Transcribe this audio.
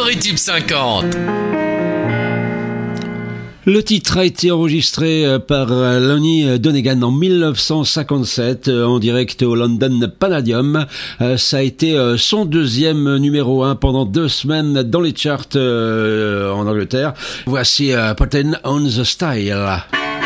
Paris Tube 50. Le titre a été enregistré par Lonnie Donegan en 1957 en direct au London Palladium. Ça a été son deuxième numéro 1 pendant 2 semaines dans les charts en Angleterre. Voici Pattern on the Style.